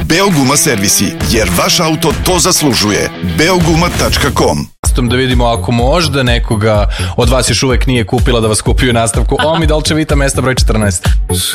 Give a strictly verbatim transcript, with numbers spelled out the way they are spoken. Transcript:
Beoguma servisi, jer vaš auto to zaslužuje. beoguma tačka com. Da vidimo ako možda nekoga od vas još uvek nije kupila da vas kupi u nastavku Omi Dolce Vita, mesta broj četrnaest.